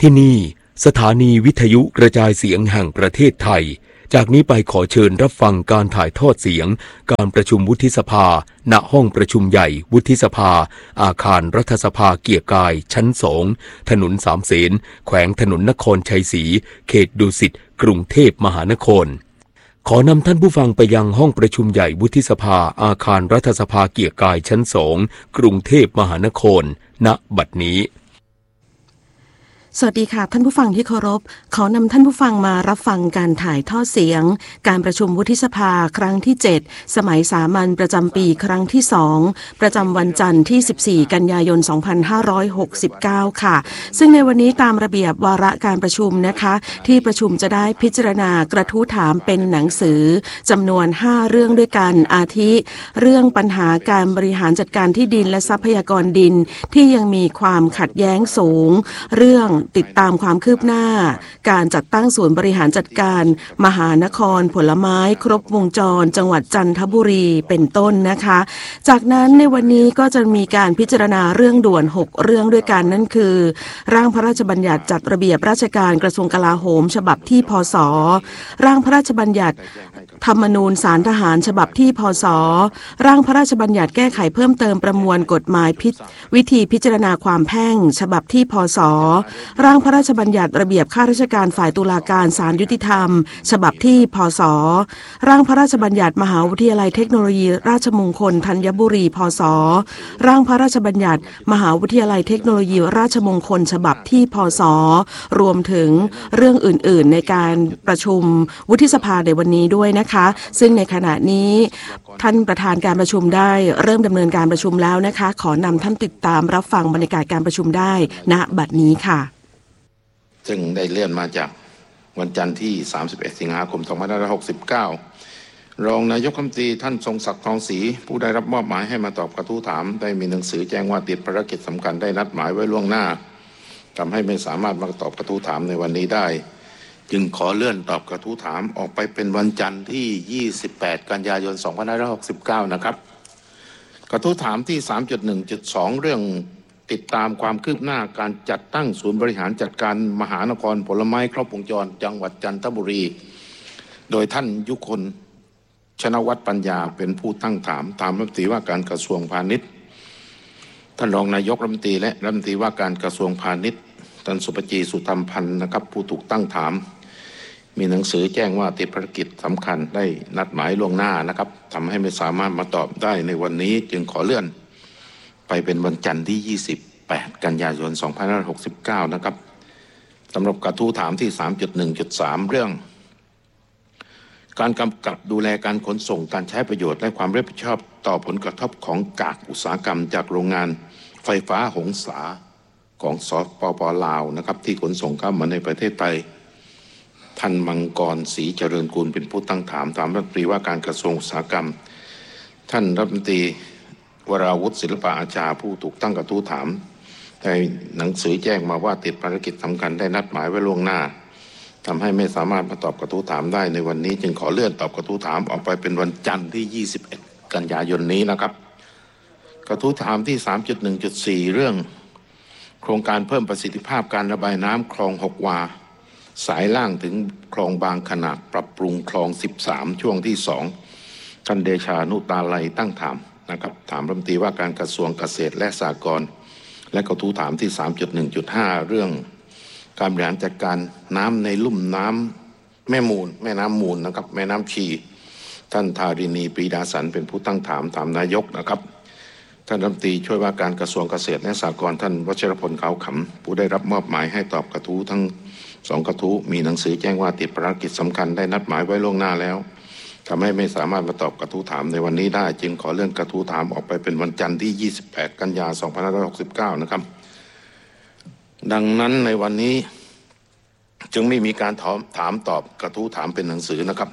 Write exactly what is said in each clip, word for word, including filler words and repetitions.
ที่นี่สถานีวิทยุกระจายเสียงแห่งประเทศไทยจากนี้ไปขอเชิญรับฟังการถ่ายทอดเสียงการประชุมวุฒิสภาณห้องประชุมใหญ่วุฒิสภาอาคารรัฐสภาเกียรติกายชั้นสองถนนสามเสนแขวงถนนนครชัยศรีเขตดุสิตกรุงเทพมหานครขอนำท่านผู้ฟังไปยังห้องประชุมใหญ่วุฒิสภาอาคารรัฐสภาเกียรติกายชั้นสองกรุงเทพมหานครณบัดนี้สวัสดีค่ะท่านผู้ฟังที่เคารพขอนำท่านผู้ฟังมารับฟังการถ่ายทอดเสียงการประชุมวุฒิสภาครั้งที่เจ็ดสมัยสามัญประจำปีครั้งที่สองประจำวันจันทร์ที่สิบสี่กันยายนสองพันห้าร้อยหกสิบเก้าค่ะซึ่งในวันนี้ตามระเบียบวาระการประชุมนะคะที่ประชุมจะได้พิจารณากระทู้ถามเป็นหนังสือจำนวนห้าเรื่องด้วยกันอาทิเรื่องปัญหาการบริหารจัดการที่ดินและทรัพยากรดินที่ยังมีความขัดแย้งสูงเรื่องติดตามความคืบหน้าการจัดตั้งศูนย์บริหารจัดการมหานครผลไม้ครบวงจรจังหวัดจันทบุรีเป็นต้นนะคะจากนั้นในวันนี้ก็จะมีการพิจารณาเรื่องด่วนหกเรื่องด้วยกันนั่นคือร่างพระราชบัญญัติจัดระเบียบราชการกระทรวงกลาโหมฉบับที่พศร่างพระราชบัญญัติธรรมนูญศาลทหารฉบับที่พศร่างพระราชบัญญัติแก้ไขเพิ่มเติมประมวลกฎหมายพิวิธีพิจารณาความแพ่งฉบับที่พศร่างพระราชบัญญัติระเบียบข้าราชการฝ่ายตุลาการศาลยุติธรรมฉบับที่พศร่างพระราชบัญญัติมหาวิทยาลัยเทคโนโลยีราชมงคลธัญบุรีพศร่างพระราชบัญญัติมหาวิทยาลัยเทคโนโลยีราชมงคลฉบับที่พศรวมถึงเรื่องอื่นๆในการประชุมวุฒิสภาในวันนี้ด้วยนะคะซึ่งในขณะนี้ท่านประธานการประชุมได้เริ่มดำเนินการประชุมแล้วนะคะขอนำท่านติดตามรับฟังบรรยากาศการประชุมได้ณบัดนี้ค่ะซึ่งได้เลื่อนมาจากวันจันทร์ที่สามสิบเอ็ดสิงหาคมสองพันห้าร้อยหกสิบเก้ารองนายกรัฐมนตรีท่านทรงศักดิ์ทองศรีผู้ได้รับมอบหมายให้มาตอบกระทู้ถามได้มีหนังสือแจ้งว่าติดภารกิจสำคัญได้นัดหมายไว้ล่วงหน้าทำให้ไม่สามารถมาตอบกระทู้ถามในวันนี้ได้จึงขอเลื่อนตอบกระทู้ถามออกไปเป็นวันจันทร์ที่ยี่สิบแปดกันยายนสองพันห้าร้อยหกสิบเก้านะครับกระทู้ถามที่ สามจุดหนึ่งจุดสอง เรื่องติดตามความคืบหน้าการจัดตั้งศูนย์บริหารจัดการมหานครผลไม้ครบวงจรจังหวัดจันทบุรีโดยท่านยุคนชนวัฒน์ปัญญาเป็นผู้ตั้งถามตามรัฐมนตรีว่าการกระทรวงพาณิชย์ท่านรองนายกรัฐมนตรีและรัฐมนตรีว่าการกระทรวงพาณิชย์ท่านสุปจีสุธรรมพันธ์นะครับผู้ถูกตั้งถามมีหนังสือแจ้งว่าติดภารกิจสำคัญได้นัดหมายล่วงหน้านะครับทำให้ไม่สามารถมาตอบได้ในวันนี้จึงขอเลื่อนไปเป็นวันจันทร์ที่ยี่สิบแปดกันยายนสองพันห้าร้อยหกสิบเก้านะครับสำหรับกระทู้ถามที่ สามจุดหนึ่งจุดสาม เรื่องการกำกับดูแลการขนส่งการใช้ประโยชน์และความรับผิดชอบต่อผลกระทบของกากอุตสาหกรรมจากโรงงานไฟฟ้าหงสาของสปป.ลาวนะครับที่ขนส่งเข้ามาในประเทศไทยท่านมังกรศรีเจริญกุลเป็นผู้ตั้งถามตามรัฐมนตรีว่าการกระทรวงอุตสาหกรรมท่านรัฐมนตรีวราวุฒิศิลปะอาชาผู้ถูกตั้งกระทู้ถามได้หนังสือแจ้งมาว่าติดภารกิจสำคัญได้นัดหมายไว้ล่วงหน้าทำให้ไม่สามารถมาตอบกระทู้ถามได้ในวันนี้จึงขอเลื่อนตอบกระทู้ถามออกไปเป็นวันจันทร์ที่ยี่สิบเอ็ดกันยายนนี้นะครับกระทู้ถามที่ สามจุดหนึ่งจุดสี่ เรื่องโครงการเพิ่มประสิทธิภาพการระบายน้ำคลองหกวาสายล่างถึงคลองบางขนาดปรับปรุงคลองสิบสามช่วงที่สองท่านเดชานุตาลัยตั้งถามนะครับถามรัฐมนตรีว่าการกระทรวงเกษตรและสหกรณ์และกระทู้ถามที่ สามจุดหนึ่งจุดห้า เรื่องการบริหารจัดการน้ำในลุ่มน้ำแม่มูลแม่น้ำมูลนะครับแม่น้ำชีท่านธารินีปรีดาสันเป็นผู้ตั้งถามถามนายกนะครับท่านรัฐมนตรีช่วยว่าการกระทรวงเกษตรและสหกรณ์ท่านวชิรพลขาวขำผู้ได้รับมอบหมายให้ตอบกระทู้ทั้งสองกระทู้มีหนังสือแจ้งว่าติดภารกิจสำคัญได้นัดหมายไว้ล่วงหน้าแล้วทำให้ไม่สามารถมาตอบกระทู้ถามในวันนี้ได้จึงขอเลื่อนกระทู้ถามออกไปเป็นวันจันทร์ที่ยี่สิบแปดกันยายนสองพันห้าร้อยหกสิบเก้านะครับดังนั้นในวันนี้จึงไม่มีการถามถามตอบกระทู้ถามเป็นหนังสือนะครับ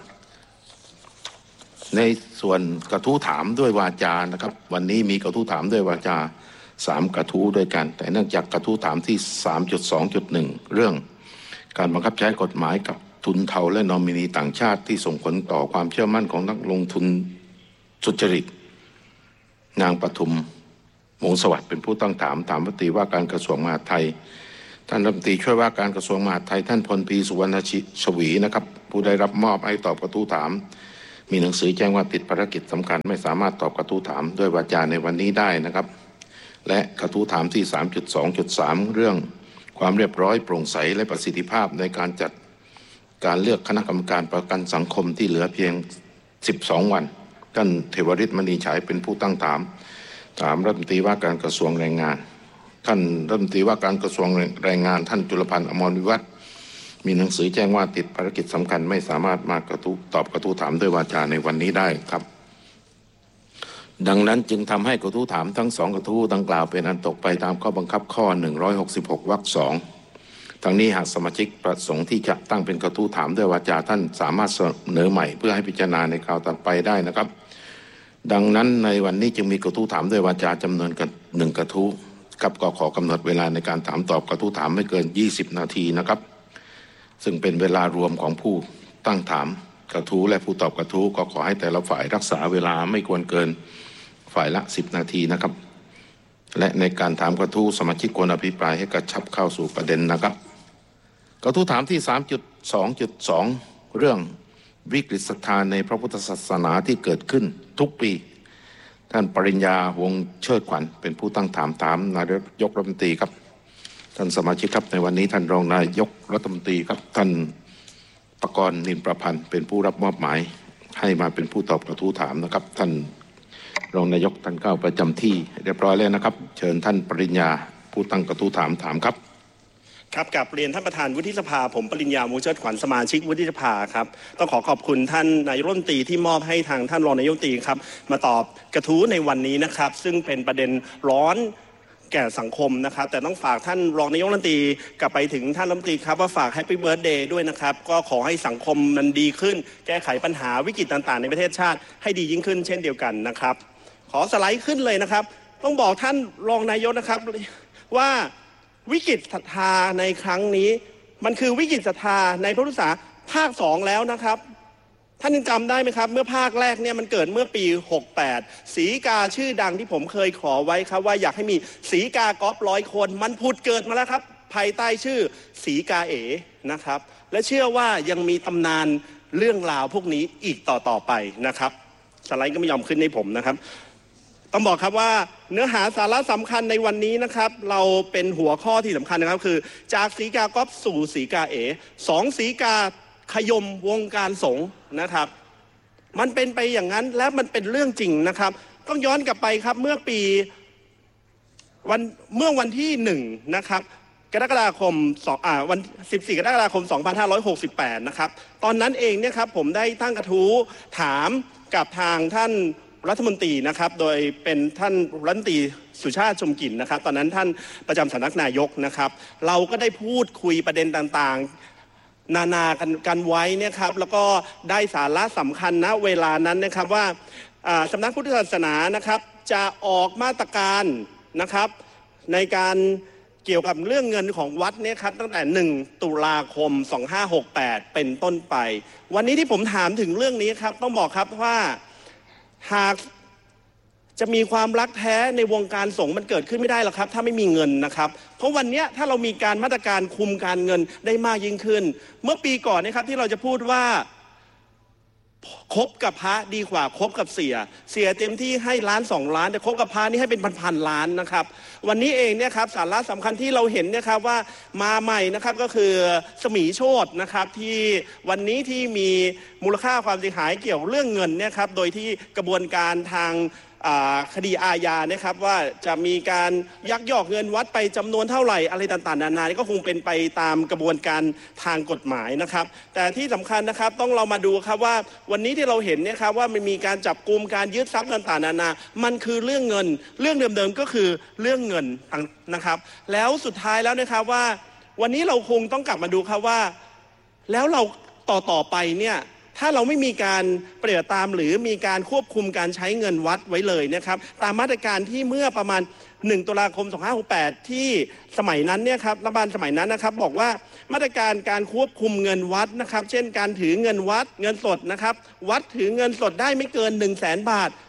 ในส่วนกระทู้ถามด้วยวาจานะครับวันนี้มีกระทู้ถามด้วยวาจาสามกระทู้ด้วยกันแต่เนื่องจากกระทู้ถามที่ สามจุดสองจุดหนึ่ง เรื่องการบังคับใช้กฎหมายกับทุนเทาและนอมินีต่างชาติที่ส่งผลต่อความเชื่อมั่นของนักลงทุนสุจริตนางปทุมวงศ์สวัสดิ์เป็นผู้ตั้งถามถามรัฐมนตรีว่าการกระทรวงมหาดไทยท่านรัฐมนตรีช่วยว่าการกระทรวงมหาดไทยท่านพลตรีสุวรรณชวีนะครับผู้ได้รับมอบให้ตอบกระทู้ถามมีหนังสือแจ้งว่าติดภารกิจสำคัญไม่สามารถตอบกระทู้ถามด้วยวาจาในวันนี้ได้นะครับและกระทู้ถามที่ สามจุดสองจุดสาม เรื่องความเรียบร้อยโปร่งใสและประสิทธิภาพในการจัดการเลือกคณะกรรมการประกันสังคมที่เหลือเพียงสิบสองวันท่านเทวฤทธิ์มณีฉายเป็นผู้ตั้งถามถามรัฐมนตรีว่าการกระทรวงแรงงานท่านรัฐมนตรีว่าการกระทรวงแรงงานท่านจุลพันธ์อมรวิวัฒน์มีหนังสือแจ้งว่าติดภารกิจสำคัญไม่สามารถมากระทู้ตอบกระทู้ถามด้วยวาจาในวันนี้ได้ครับดังนั้นจึงทำให้กระทู้ถามทั้งสองกระทู้ดังกล่าวเป็นอันตกไปตามข้อบังคับข้อหนึ่งร้อยหกสิบหกวรรคสองทั้งนี้หากสมาชิกประสงค์ที่จะตั้งเป็นกระทู้ถามด้วยวาจาท่านสามารถเสนอใหม่เพื่อให้พิจารณาในคราวต่อไปได้นะครับดังนั้นในวันนี้จึงมีกระทู้ถามด้วยวาจาจำนวนกันหนึ่งกระทู้กับก็ขอกำหนดเวลาในการถามตอบกระทู้ถามไม่เกินยี่สิบนาทีนะครับซึ่งเป็นเวลารวมของผู้ตั้งถามกระทู้และผู้ตอบกระทู้ก็ขอให้แต่ละฝ่ายรักษาเวลาไม่ควรเกินฝ่ายละสิบนาทีนะครับและในการถามกระทู้สมาชิกควรอภิปรายให้กระชับเข้าสู่ประเด็นนะครับกระทู้ถามที่ สามจุดสองจุดสอง เรื่องวิกฤตศรัทธาในพระพุทธศาสนาที่เกิดขึ้นทุกปีท่านปริญญาวงศ์เชิดขวัญเป็นผู้ตั้งถามถามนายกรัฐมนตรีครับท่านสมาชิกครับในวันนี้ท่านรองนายกรัฐมนตรีครับท่านปกรณ์นินประพันธ์เป็นผู้รับมอบหมายให้มาเป็นผู้ตอบกระทู้ถามนะครับท่านรองนายกท่านเข้าประจำที่เรียบร้อยแล้วนะครับเชิญท่านปริญญาผู้ตั้งกระทู้ถามถามครับครับกับเรียนท่านประธานวุฒิสภาผมปริญญาวงศ์เชิดขวัญสมาชิกวุฒิสภาครับต้องขอขอบคุณท่านนายกรัฐมนตรีที่มอบให้ทางท่านรองนายกรัฐมนตรีครับมาตอบกระทู้ในวันนี้นะครับซึ่งเป็นประเด็นร้อนแก่สังคมนะครับแต่ต้องฝากท่านรองนายกรัฐมนตรีกลับไปถึงท่านรัฐมนตรีครับว่าฝากแฮปปี้เบิร์ธเดย์ด้วยนะครับก็ขอให้สังคมมันดีขึ้นแก้ไขปัญหาวิกฤตต่างๆในประเทศชาติให้ดียิ่งขึ้นเช่นเดียวกันนะครับขอสไลด์ขึ้นเลยนะครับต้องบอกท่านรองนายกนะครับว่าวิกฤตศรัทธาในครั้งนี้มันคือวิกฤตศรัทธาในพระพุทธศาสนาภาคสองแล้วนะครับท่านยังจำได้ไหมครับเมื่อภาคแรกเนี่ยมันเกิดเมื่อปีหกแปดสีกาชื่อดังที่ผมเคยขอไว้ครับว่าอยากให้มีสีกากอล์ฟร้อยคนมันผุดเกิดมาแล้วครับภายใต้ชื่อสีกาเอ๋นะครับและเชื่อว่ายังมีตำนานเรื่องราวพวกนี้อีกต่อต่อไปนะครับสไลด์ก็ไม่ยอมขึ้นให้ผมนะครับต้องบอกครับว่าเนื้อหาสาระสำคัญในวันนี้นะครับเราเป็นหัวข้อที่สำคัญนะครับคือจากสีกากอล์ฟสู่สีกาเอ๋สองสีกาขยมวงการสงฆ์นะครับมันเป็นไปอย่างนั้นและมันเป็นเรื่องจริงนะครับต้องย้อนกลับไปครับเมื่อปีวันเมื่อวันที่หนึ่งนะครับกรกฎาคมสองอ่าวันสิบสี่กรกฎาคมสองพันห้าร้อยหกสิบแปดนะครับตอนนั้นเองเนี่ยครับผมได้ตั้งกระทู้ถามกับทางท่านรัฐมนตรีนะครับโดยเป็นท่านรัฐมนตรีสุชาติชมกลิ่นนะครับตอนนั้นท่านประจำสำนักนายกนะครับเราก็ได้พูดคุยประเด็นต่างๆนานากันกันไว้เนี่ยครับแล้วก็ได้สาระสำคัญนะเวลานั้นนะครับว่าสำนักพุทธศาสนานะครับจะออกมาตรการนะครับในการเกี่ยวกับเรื่องเงินของวัดเนี่ยครับตั้งแต่หนึ่งตุลาคมสองพันห้าร้อยหกสิบแปดเป็นต้นไปวันนี้ที่ผมถามถึงเรื่องนี้ครับต้องบอกครับว่าหากจะมีความรักแท้ในวงการสงฆ์มันเกิดขึ้นไม่ได้หรอกครับถ้าไม่มีเงินนะครับเพราะวันนี้ถ้าเรามีการมาตรการคุมการเงินได้มากยิ่งขึ้นเมื่อปีก่อนนะครับที่เราจะพูดว่าคบกับพระดีกว่าคบกับเสียเสียเต็มที่ให้ล้านสองล้านแต่คบกับพระนี่ให้เป็นพันๆล้านนะครับวันนี้เองเนี่ยครับสาระสำคัญที่เราเห็นเนี่ยครับว่ามาใหม่นะครับก็คือสมีโชตินะครับที่วันนี้ที่มีมูลค่าความเสียหายเกี่ยวเรื่องเงินเนี่ยครับโดยที่กระบวนการทางคดีอาญานะครับว่าจะมีการยักยอกเงินวัดไปจำนวนเท่าไหร่อะไรต่างๆนานาก็คงเป็นไปตามกระบวนการทางกฎหมายนะครับแต่ที่สำคัญนะครับต้องเรามาดูครับว่าวันนี้ที่เราเห็นเนี่ยครับว่ามันมีการจับกุมการยึดทรัพย์ต่างๆนานามันคือเรื่องเงินเรื่องเดิมๆก็คือเรื่องเงินนะครับแล้วสุดท้ายแล้วนะครับว่าวันนี้เราคงต้องกลับมาดูครับว่าแล้วเราต่อต่อไปเนี่ยถ้าเราไม่มีการปฏิบัติตามหรือมีการควบคุมการใช้เงินวัดไว้เลยนะครับตามมาตรการที่เมื่อประมาณหนึ่งตุลาคมสองพันห้าร้อยหกสิบแปดที่สมัยนั้นเนี่ยครับรัฐบาลสมัยนั้นนะครับบอกว่ามาตรการการควบคุมเงินวัดนะครับเช่นการถือเงินวัดเงินสดนะครับวัดถือเงินสดได้ไม่เกิน หนึ่งแสน บาท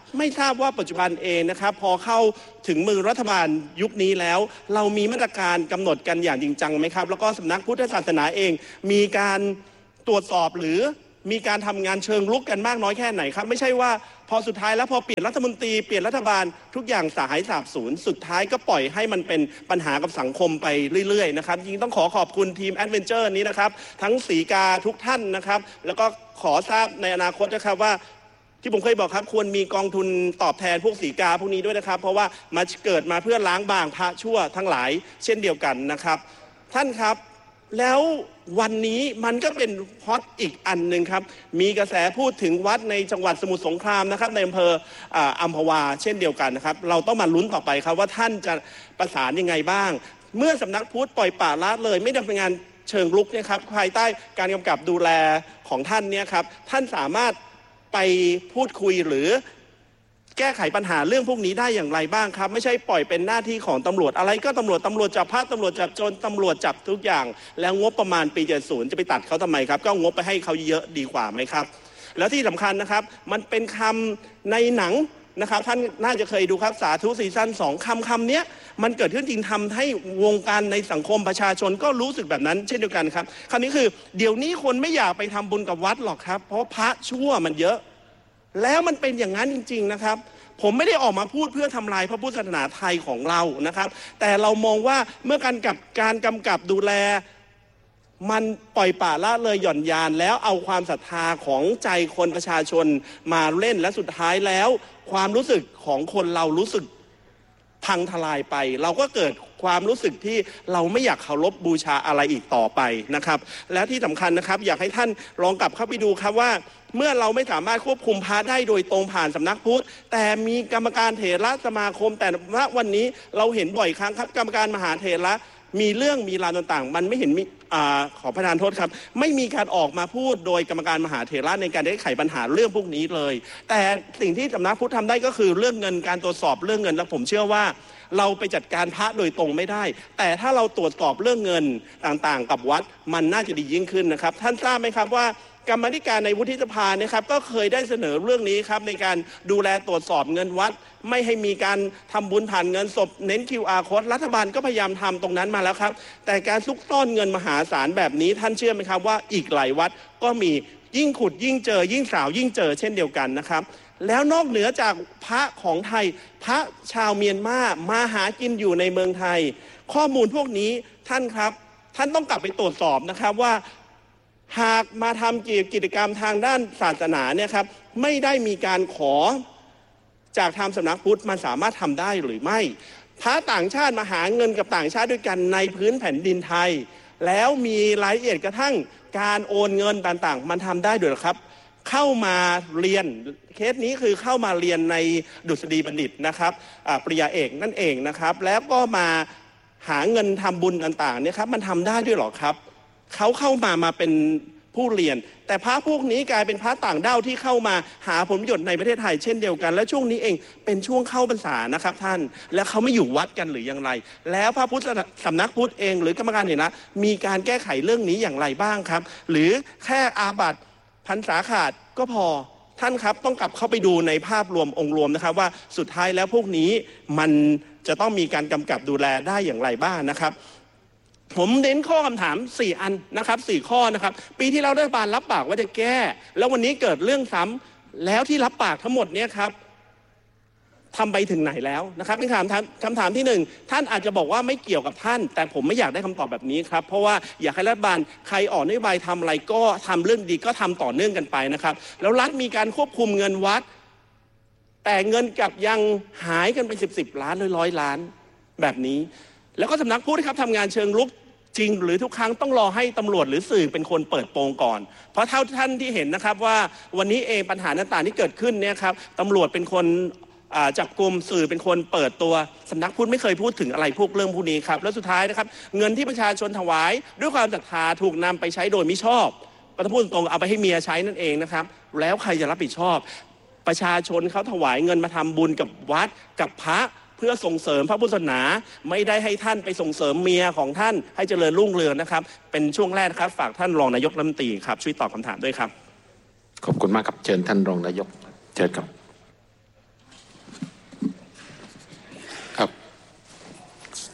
ไม่ทราบว่าปัจจุบันเองนะครับพอเข้าถึงมือรัฐบาลยุคนี้แล้วเรามีมาตรการกำหนดกันอย่างจริงจังไหมครับแล้วก็สำนักพุทธศาสนาเองมีการตรวจสอบหรือมีการทำงานเชิงรุกกันมากน้อยแค่ไหนครับไม่ใช่ว่าพอสุดท้ายแล้วพอเปลี่ยนรัฐมนตรีเปลี่ยนรัฐบาลทุกอย่างสหายสาบสูญสุดท้ายก็ปล่อยให้มันเป็นปัญหากับสังคมไปเรื่อยๆนะครับจริงต้องขอขอบคุณทีมแอดเวนเจอร์นี้นะครับทั้งศรีกาทุกท่านนะครับแล้วก็ขอทราบในอนาคตนะครับว่าที่ผมเคยบอกครับควรมีกองทุนตอบแทนพวกศรีกาพวกนี้ด้วยนะครับเพราะว่ามาเกิดมาเพื่อล้างบางพระชั่วทั้งหลายเช่นเดียวกันนะครับท่านครับแล้ววันนี้มันก็เป็นฮอตอีกอันหนึ่งครับมีกระแสพูดถึงวัดในจังหวัดสมุทรสงครามนะครับในอำเภออัมพวาเช่นเดียวกันนะครับเราต้องมาลุ้นต่อไปครับว่าท่านจะประสานยังไงบ้างเมื่อสำนักพุทธปล่อยปละละเลยไม่ดำเนินงานเชิงรุกเนี่ยครับภายใต้การกำกับดูแลของท่านเนี่ยครับท่านสามารถไปพูดคุยหรือแก้ไขปัญหาเรื่องพวกนี้ได้อย่างไรบ้างครับไม่ใช่ปล่อยเป็นหน้าที่ของตำรวจอะไรก็ตำรวจตำรวจจับพระตำรวจจับโจรตำรวจจับทุกอย่างแล้วงบประมาณปีเจ็ดสิบจะไปตัดเขาทำไมครับก็งบไปให้เขาเยอะดีกว่าไหมครับแล้วที่สำคัญนะครับมันเป็นคำในหนังนะครับท่านน่าจะเคยดูครับสาธุซีซั่นสองคำคำนี้มันเกิดขึ้นจริงทำให้วงการในสังคมประชาชนก็รู้สึกแบบนั้นเช่นเดียวกันครับคำนี้คือเดี๋ยวนี้คนไม่อยากไปทำบุญกับวัดหรอกครับเพราะพระชั่วมันเยอะแล้วมันเป็นอย่างนั้นจริงๆนะครับผมไม่ได้ออกมาพูดเพื่อทำลายพระพุทธศาสนาไทยของเรานะครับแต่เรามองว่าเมื่อการกับการกำกับดูแลมันปล่อยปละละเลยหย่อนยานแล้วเอาความศรัทธาของใจคนประชาชนมาเล่นและสุดท้ายแล้วความรู้สึกของคนเรารู้สึกพังทลายไปเราก็เกิดความรู้สึกที่เราไม่อยากเคารพบูชาอะไรอีกต่อไปนะครับและที่สำคัญนะครับอยากให้ท่านลองกลับเข้าไปดูครับว่าเมื่อเราไม่สามารถควบคุมพระได้โดยตรงผ่านสำนักพุทธแต่มีกรรมการเถรสมาคมแต่ณวันนี้เราเห็นบ่อยครั้งครับกรรมการมหาเถระมีเรื่องมีราวต่างๆมันไม่เห็นมีอ่าขอประทานโทษครับไม่มีการออกมาพูดโดยกรรมการมหาเถระในการแก้ไขปัญหาเรื่องพวกนี้เลยแต่สิ่งที่สำนักพุทธทำได้ก็คือเรื่องเงินการตรวจสอบเรื่องเงินและผมเชื่อว่าเราไปจัดการพระโดยตรงไม่ได้แต่ถ้าเราตรวจสอบเรื่องเงินต่างๆกับวัดมันน่าจะดียิ่งขึ้นนะครับท่านทราบไหมครับว่ากรรมาธิการในวุฒิสภาเนี่ยครับก็เคยได้เสนอเรื่องนี้ครับในการดูแลตรวจสอบเงินวัดไม่ให้มีการทำบุญผ่านเงินศพเน้น คิว อาร์ Code รัฐบาลก็พยายามทำตรงนั้นมาแล้วครับแต่การซุกซ่อนเงินมหาศาลแบบนี้ท่านเชื่อไหมครับว่าอีกหลายวัดก็มียิ่งขุดยิ่งเจอยิ่งสาวยิ่งเจอเช่นเดียวกันนะครับแล้วนอกเหนือจากพระของไทยพระชาวเมียนมามาหากินอยู่ในเมืองไทยข้อมูลพวกนี้ท่านครับท่านต้องกลับไปตรวจสอบนะครับว่าหากมาทำกิจกรรมทางด้านศาสนาเนี่ยครับไม่ได้มีการขอจากทางสำนักพุทธมันสามารถทำได้หรือไม่พระต่างชาติมาหาเงินกับต่างชาติด้วยกันในพื้นแผ่นดินไทยแล้วมีรายละเอียดกระทั่งการโอนเงินต่างๆมันทำได้ด้วยหรอครับเข้ามาเรียนเคสนี้คือเข้ามาเรียนในดุษฎีบัณฑิตนะครับปริญญาเอกนั่นเองนะครับแล้วก็มาหาเงินทำบุญต่างๆเนี่ยครับมันทำได้ด้วยหรอครับเขาเข้ามามาเป็นผู้เรียนแต่พระพวกนี้กลายเป็นพระต่างด้าวที่เข้ามาหาผลประโยชน์ในประเทศไทยเช่นเดียวกันและช่วงนี้เองเป็นช่วงเข้าพรรษานะครับท่านและเขาไม่อยู่วัดกันหรืออย่างไรแล้วพระพุทธสำนักพุทธเองหรือกรรมการเห็นนะมีการแก้ไขเรื่องนี้อย่างไรบ้างครับหรือแค่อาบัติพรรษาขาดก็พอท่านครับต้องกลับเข้าไปดูในภาพรวมองค์รวมนะครับว่าสุดท้ายแล้วพวกนี้มันจะต้องมีการกำกับดูแลได้อย่างไรบ้างนะครับผมเน้นข้อคำถามสี่อันนะครับสี่ข้อนะครับปีที่แล้วรัฐบาลรับปากว่าจะแก้แล้ววันนี้เกิดเรื่องซ้ำแล้วที่รับปากทั้งหมดเนี่ยครับทำไปถึงไหนแล้วนะครับเป็นคำถามคำถามที่หนึ่งท่านอาจจะบอกว่าไม่เกี่ยวกับท่านแต่ผมไม่อยากได้คำตอบแบบนี้ครับเพราะว่าอยากให้รัฐบาลใครออกนโยบายทำอะไรก็ทำเรื่องดีก็ทำต่อเนื่องกันไปนะครับแล้วรัฐมีการควบคุมเงินวัดแต่เงินกลับยังหายกันไปสิบสิบล้านร้อยล้านแบบนี้แล้วก็สำนักพุทธครับทำงานเชิงรุกจริงหรือทุกครั้งต้องรอให้ตำรวจหรือสื่อเป็นคนเปิดโปงก่อนเพราะเท่าท่านที่เห็นนะครับว่าวันนี้เองปัญหาต่างๆที่เกิดขึ้นเนี่ยครับตำรวจเป็นคนจับกุมสื่อเป็นคนเปิดตัวสำนักพุทธไม่เคยพูดถึงอะไรพวกเรื่องพวกนี้ครับแล้วสุดท้ายนะครับเงินที่ประชาชนถวายด้วยความศรัทธาถูกนำไปใช้โดยมิชอบก็ต้องพูดตรงเอาไปให้เมียใช้นั่นเองนะครับแล้วใครจะรับผิดชอบประชาชนเขาถวายเงินมาทำบุญกับวัดกับพระเพื่อส่งเสริมพระพุทธศาสนาไม่ได้ให้ท่านไปส่งเสริมเมียของท่านให้เจริญรุ่งเรืองนะครับเป็นช่วงแรกครับฝากท่านรองนายกรัฐมนตรีครับช่วยตอบคำถามด้วยครับขอบคุณมากครับเชิญท่านรองนายกเชิญครับ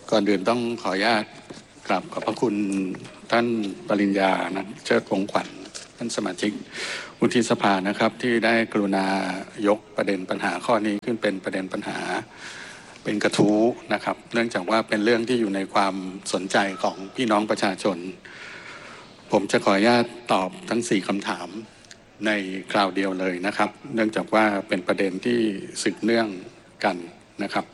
ก่อนอื่นต้องขออนุญาตกราบขอบพระคุณท่านปริญญานะเชิดพงษ์ขวัญท่านสมาชิกวุฒิสภานะครับที่ได้กรุณายกประเด็นปัญหาข้อนี้ขึ้นเป็นประเด็นปัญหาเป็นกระทู้นะครับเนื่องจากว่าเป็นเรื่องที่อยู่ในความสนใจของพี่น้องประชาชนผมจะขออนุญาตตอบทั้งสี่คำถามในคราวเดียวเลยนะครับเนื่องจากว่าเป็นประเด็นที่สืบเนื่องกันนะครับ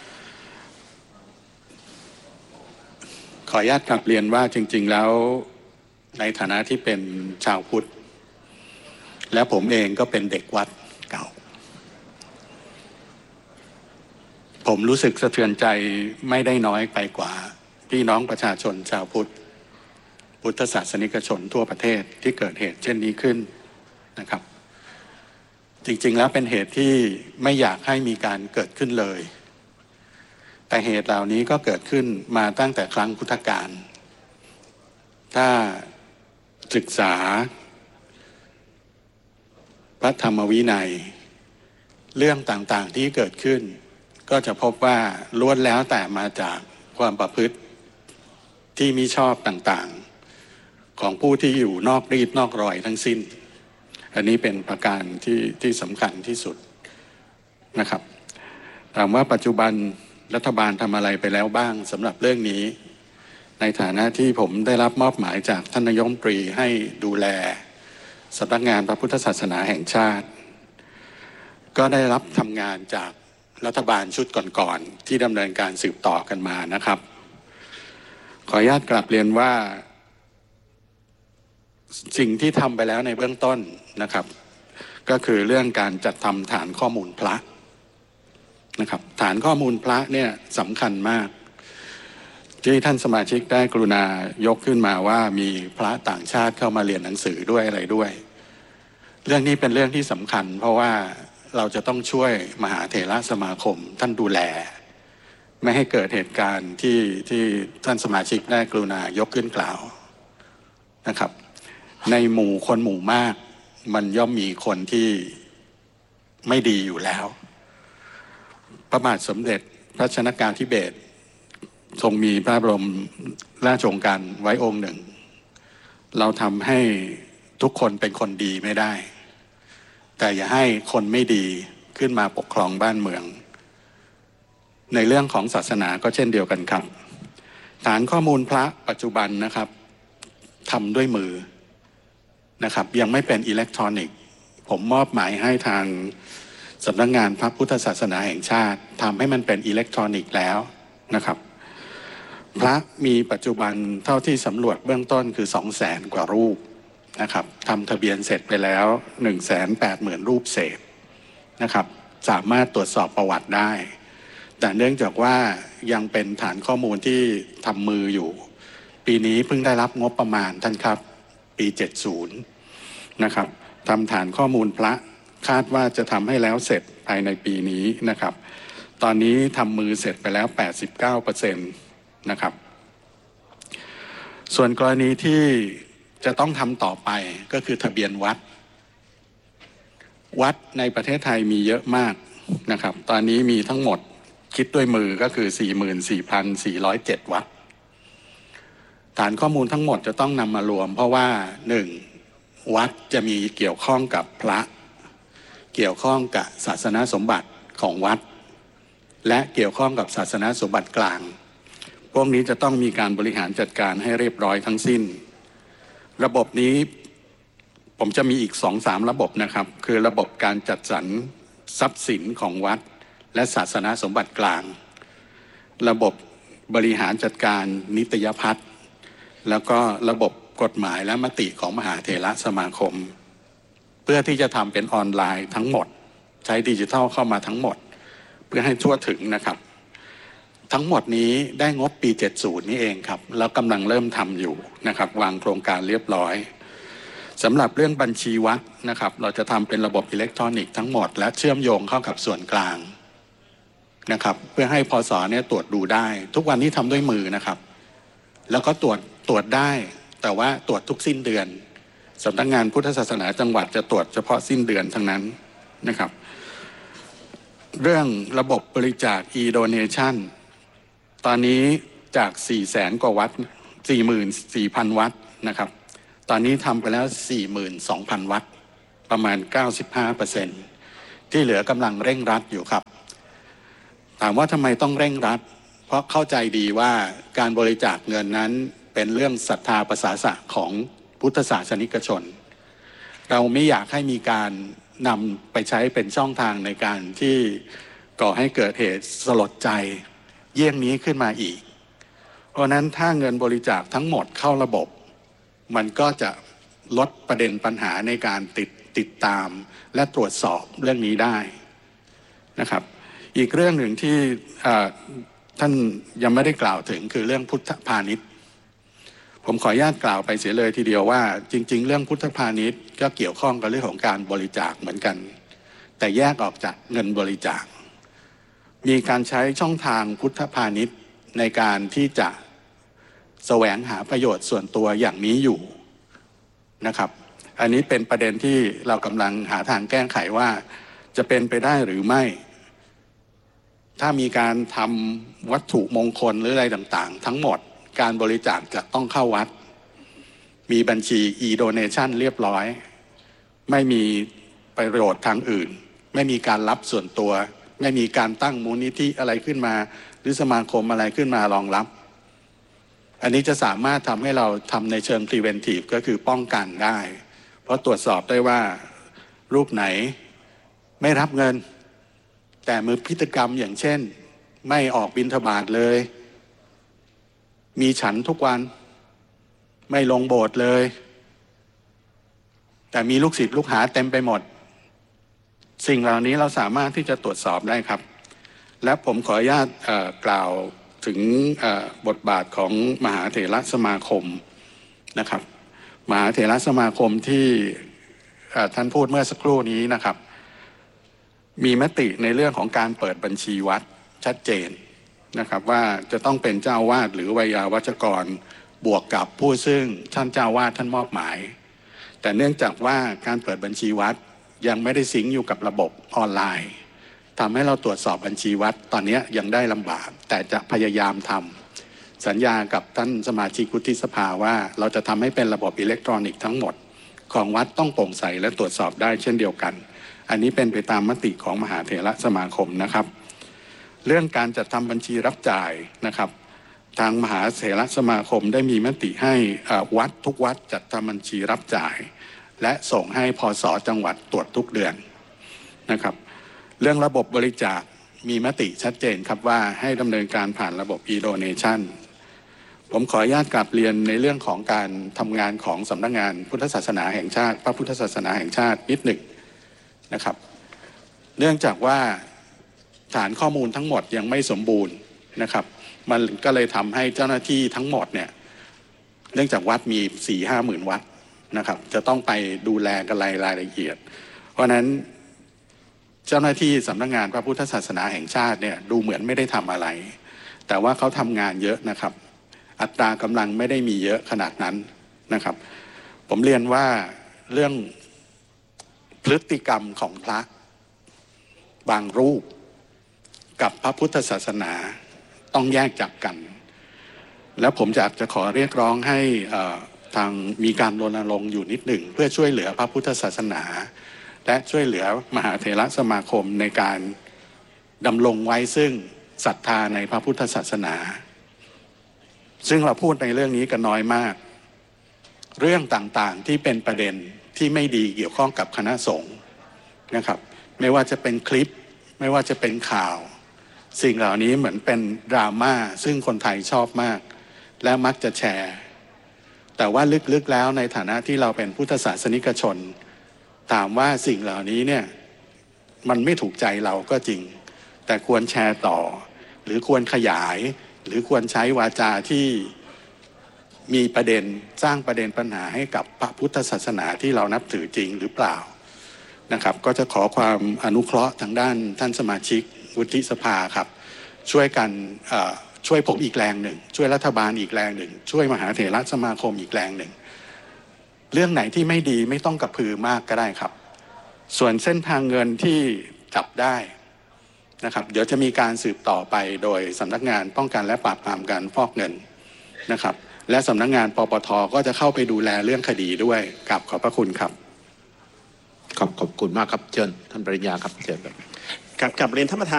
ขออนุญาตกลับเรียนว่าจริงๆแล้วในฐานะที่เป็นชาวพุทธและผมเองก็เป็นเด็กวัดเก่าผมรู้สึกสะเทือนใจไม่ได้น้อยไปกว่าพี่น้องประชาชนชาวพุทธพุทธศาสนิกชนทั่วประเทศที่เกิดเหตุเช่นนี้ขึ้นนะครับจริงๆแล้วเป็นเหตุที่ไม่อยากให้มีการเกิดขึ้นเลยแต่เหตุเหล่านี้ก็เกิดขึ้นมาตั้งแต่ครั้งพุทธกาลถ้าศึกษาพระธรรมวินัยเรื่องต่างๆที่เกิดขึ้นก็จะพบว่าล้วนแล้วแต่มาจากความประพฤติที่มิชอบต่างๆของผู้ที่อยู่นอกรีดนอกรอยทั้งสิ้นอันนี้เป็นประการที่ที่สำคัญที่สุดนะครับถามว่าปัจจุบันรัฐบาลทำอะไรไปแล้วบ้างสำหรับเรื่องนี้ในฐานะที่ผมได้รับมอบหมายจากท่านนายกรัฐมนตรีให้ดูแลสำนักงานพระพุทธศาสนาแห่งชาติก็ได้รับทำงานจากรัฐบาลชุดก่อนๆที่ดำเนินการสืบต่อกันมานะครับขออนุญาตกลับเรียนว่าสิ่งที่ทำไปแล้วในเบื้องต้นนะครับก็คือเรื่องการจัดทำฐานข้อมูลพระนะครับฐานข้อมูลพระเนี่ยสำคัญมากที่ท่านสมาชิกได้กรุณายกขึ้นมาว่ามีพระต่างชาติเข้ามาเรียนหนังสือด้วยอะไรด้วยเรื่องนี้เป็นเรื่องที่สำคัญเพราะว่าเราจะต้องช่วยมหาเถรสมาคมท่านดูแลไม่ให้เกิดเหตุการณ์ที่ที่ท่านสมาชิกได้กรุณายกขึ้นกล่าวนะครับในหมู่คนหมู่มากมันย่อมมีคนที่ไม่ดีอยู่แล้วพระบาทสมเด็จพระชนกาธิเบศรทรงมีพระบรมราชโองการไว้องค์หนึ่งเราทำให้ทุกคนเป็นคนดีไม่ได้แต่อย่าให้คนไม่ดีขึ้นมาปกครองบ้านเมืองในเรื่องของศาสนาก็เช่นเดียวกันครับฐานข้อมูลพระปัจจุบันนะครับทำด้วยมือนะครับยังไม่เป็นอิเล็กทรอนิกส์ผมมอบหมายให้ทางสำนักงานพระพุทธศาสนาแห่งชาติทำให้มันเป็นอิเล็กทรอนิกส์แล้วนะครับพระมีปัจจุบันเท่าที่สำรวจเบื้องต้นคือ สองแสน กว่ารูปนะครับทำทะเบียนเสร็จไปแล้ว หนึ่งแสนแปดหมื่น รูปเศษนะครับสามารถตรวจสอบประวัติได้แต่เนื่องจากว่ายังเป็นฐานข้อมูลที่ทำมืออยู่ปีนี้เพิ่งได้รับงบประมาณท่านครับปีเจ็ดสิบนะครับทำฐานข้อมูลพระคาดว่าจะทำให้แล้วเสร็จภายในปีนี้นะครับตอนนี้ทำมือเสร็จไปแล้ว แปดสิบเก้าเปอร์เซ็นต์ นะครับส่วนกรณีที่จะต้องทำต่อไปก็คือทะเบียนวัดวัดในประเทศไทยมีเยอะมากนะครับตอนนี้มีทั้งหมดคิดด้วยมือก็คือ สี่หมื่นสี่พันสี่ร้อยเจ็ด วัดฐานข้อมูลทั้งหมดจะต้องนำมารวมเพราะว่าหนึ่งวัดจะมีเกี่ยวข้องกับพระเกี่ยวข้องกับศาสนสมบัติของวัดและเกี่ยวข้องกับศาสนสมบัติกลางพวกนี้จะต้องมีการบริหารจัดการให้เรียบร้อยทั้งสิ้นระบบนี้ผมจะมีอีก สองสาม ระบบนะครับคือระบบการจัดสรรทรัพย์สินของวัดและศาสนสมบัติกลางระบบบริหารจัดการนิตยพัฒน์แล้วก็ระบบกฎหมายและมติของมหาเถรสมาคมเพื่อที่จะทำเป็นออนไลน์ทั้งหมดใช้ดิจิทัลเข้ามาทั้งหมดเพื่อให้ทั่วถึงนะครับทั้งหมดนี้ได้งบปีเจ็ดสิบนี่เองครับแล้วกำลังเริ่มทำอยู่นะครับวางโครงการเรียบร้อยสำหรับเรื่องบัญชีวัดนะครับเราจะทำเป็นระบบอิเล็กทรอนิกส์ทั้งหมดและเชื่อมโยงเข้ากับส่วนกลางนะครับเพื่อให้พศเนี่ยตรวจดูได้ทุกวันนี้ทำด้วยมือนะครับแล้วก็ตรวจตรวจได้แต่ว่าตรวจทุกสิ้นเดือนสำนักงานพุทธศาสนาจังหวัดจะตรวจเฉพาะสิ้นเดือนทั้งนั้นนะครับเรื่องระบบบริจาค e-donation ตอนนี้จากสี่แสนกว่าวัตต์ สี่หมื่นสี่พัน วัตต์นะครับตอนนี้ทำไปแล้ว สี่หมื่นสองพัน วัตต์ประมาณ เก้าสิบห้าเปอร์เซ็นต์ ที่เหลือกำลังเร่งรัดอยู่ครับถามว่าทำไมต้องเร่งรัดเพราะเข้าใจดีว่าการบริจาคเงินนั้นเป็นเรื่องศรัทธาประสาสะของพุทธศาสนิกชนเราไม่อยากให้มีการนำไปใช้เป็นช่องทางในการที่ก่อให้เกิดเหตุสลดใจเยี่ยงนี้ขึ้นมาอีกเพราะนั้นถ้าเงินบริจาคทั้งหมดเข้าระบบมันก็จะลดประเด็นปัญหาในการติดติดตามและตรวจสอบเรื่องนี้ได้นะครับอีกเรื่องหนึ่งที่ท่านยังไม่ได้กล่าวถึงคือเรื่องพุทธพาณิชย์ผมขออนุญาตกล่าวไปเสียเลยทีเดียวว่าจริงๆเรื่องพุทธพาณิชย์ก็เกี่ยวข้องกับเรื่องของการบริจาคเหมือนกันแต่แยกออกจากเงินบริจาคมีการใช้ช่องทางพุทธพาณิชย์ในการที่จะแสวงหาประโยชน์ส่วนตัวอย่างนี้อยู่นะครับอันนี้เป็นประเด็นที่เรากำลังหาทางแก้ไขว่าจะเป็นไปได้หรือไม่ถ้ามีการทำวัตถุมงคลหรืออะไรต่างๆทั้งหมดการบริจาคจะต้องเข้าวัดมีบัญชี e-donation เรียบร้อยไม่มีประโยชน์ทางอื่นไม่มีการรับส่วนตัวไม่มีการตั้งมูลนิธิอะไรขึ้นมาหรือสมาคมอะไรขึ้นมารองรับอันนี้จะสามารถทำให้เราทำในเชิง preventive ก็คือป้องกันได้เพราะตรวจสอบได้ว่ารูปไหนไม่รับเงินแต่มือพฤติกรรมอย่างเช่นไม่ออกบิณฑบาตเลยมีฉันทุกวันไม่ลงโบสถ์เลยแต่มีลูกศิษย์ลูกหาเต็มไปหมดสิ่งเหล่านี้เราสามารถที่จะตรวจสอบได้ครับและผมขออนุญาตกล่าวถึงบทบาทของมหาเถรสมาคมนะครับมหาเถรสมาคมที่ท่านพูดเมื่อสักครู่นี้นะครับมีมติในเรื่องของการเปิดบัญชีวัดชัดเจนนะครับว่าจะต้องเป็นเจ้าวาดหรือไวยาวัจกรบวกกับผู้ซึ่งท่านเจ้าวาดท่านมอบหมายแต่เนื่องจากว่าการเปิดบัญชีวัดยังไม่ได้ซิงค์อยู่กับระบบออนไลน์ทำให้เราตรวจสอบบัญชีวัดตอนนี้ยังได้ลำบากแต่จะพยายามทำสัญญากับท่านสมาชิกวุฒิสภาว่าเราจะทำให้เป็นระบบอิเล็กทรอนิกส์ทั้งหมดของวัดต้องโปร่งใสและตรวจสอบได้เช่นเดียวกันอันนี้เป็นไปตามมติของมหาเถรสมาคมนะครับเรื่องการจัดทำบัญชีรับจ่ายนะครับทางมหาเถรสมาคมได้มีมติให้วัดทุกวัดจัดทำบัญชีรับจ่ายและส่งให้พส.จังหวัดตรวจทุกเดือนนะครับเรื่องระบบบริจาคมีมติชัดเจนครับว่าให้ดำเนินการผ่านระบบ e-donation ผมขออนุญาตกลับเรียนในเรื่องของการทำงานของสำนักงานพุทธศาสนาแห่งชาติพระพุทธศาสนาแห่งชาตินิดหนึ่งนะครับเนื่องจากว่าฐานข้อมูลทั้งหมดยังไม่สมบูรณ์นะครับมันก็เลยทำให้เจ้าหน้าที่ทั้งหมดเนี่ยเนื่องจากวัดมี สี่ห้า หมื่นวัดนะครับจะต้องไปดูแลกันรายรายละเอียดเพราะนั้นเจ้าหน้าที่สำนักงานพระพุทธศาสนาแห่งชาติเนี่ยดูเหมือนไม่ได้ทำอะไรแต่ว่าเขาทำงานเยอะนะครับอัตรากำลังไม่ได้มีเยอะขนาดนั้นนะครับผมเรียนว่าเรื่องพฤติกรรมของพระบางรูปกับพระพุทธศาสนาต้องแยกจากกันแล้วผมอยากจะขอเรียกร้องให้ทางมีการรณรงค์อยู่นิดหนึ่งเพื่อช่วยเหลือพระพุทธศาสนาและช่วยเหลือมหาเถรสมาคมในการดำรงไว้ซึ่งศรัทธาในพระพุทธศาสนาซึ่งเราพูดในเรื่องนี้กันน้อยมากเรื่องต่างๆที่เป็นประเด็นที่ไม่ดีเกี่ยวข้องกับคณะสงฆ์นะครับไม่ว่าจะเป็นคลิปไม่ว่าจะเป็นข่าวสิ่งเหล่านี้เหมือนเป็นดราม่าซึ่งคนไทยชอบมากและมักจะแชร์แต่ว่าลึกๆแล้วในฐานะที่เราเป็นพุทธศาสนิกชนถามว่าสิ่งเหล่านี้เนี่ยมันไม่ถูกใจเราก็จริงแต่ควรแชร์ต่อหรือควรขยายหรือควรใช้วาจาที่มีประเด็นสร้างประเด็นปัญหาให้กับพระพุทธศาสนาที่เรานับถือจริงหรือเปล่านะครับก็จะขอความอนุเคราะห์ทางด้านท่านสมาชิกวุฒิสภาครับช่วยกันช่วยผมอีกแรงหนึ่งช่วยรัฐบาลอีกแรงหนึ่งช่วยมหาเถรสมาคมอีกแรงหนึ่งเรื่องไหนที่ไม่ดีไม่ต้องกระพือมากก็ได้ครับส่วนเส้นทางเงินที่จับได้นะครับเดี๋ยวจะมีการสืบต่อไปโดยสำนักงานป้องกันและปราบปรามการฟอกเงินนะครับและสำนักงานปปท.ก็จะเข้าไปดูแลเรื่องคดีด้วยกับขอบพระคุณครับขอบขอบคุณมากครับเชิญท่านปริญญาครับเชิญครับกับกับเรียนท่านประธาน